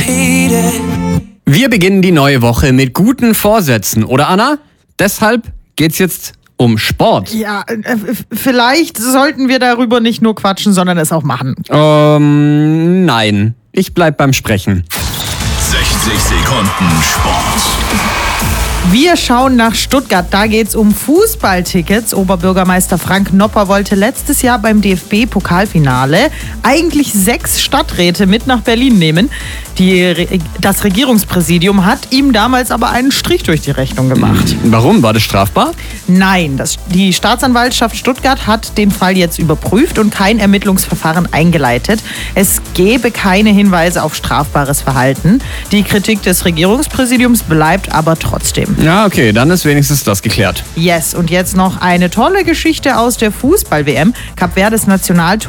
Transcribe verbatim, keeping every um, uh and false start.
Wir beginnen die neue Woche mit guten Vorsätzen, oder Anna? Deshalb geht's jetzt um Sport. Ja, äh, vielleicht sollten wir darüber nicht nur quatschen, sondern es auch machen. Ähm, nein. Ich bleib beim Sprechen. sechzig Sekunden Sport. Wir schauen nach Stuttgart, da geht's um Fußballtickets. Oberbürgermeister Frank Nopper wollte letztes Jahr beim D F B-Pokalfinale eigentlich sechs Stadträte mit nach Berlin nehmen. Die, das Regierungspräsidium hat ihm damals aber einen Strich durch die Rechnung gemacht. Warum? War das strafbar? Nein, das, die Staatsanwaltschaft Stuttgart hat den Fall jetzt überprüft und kein Ermittlungsverfahren eingeleitet. Es gebe keine Hinweise auf strafbares Verhalten. Die Kritik des Regierungspräsidiums bleibt aber trotzdem. Ja, okay, dann ist wenigstens das geklärt. Yes, und jetzt noch eine tolle Geschichte aus der Fußball-W M. Kap Verdes Nationaltor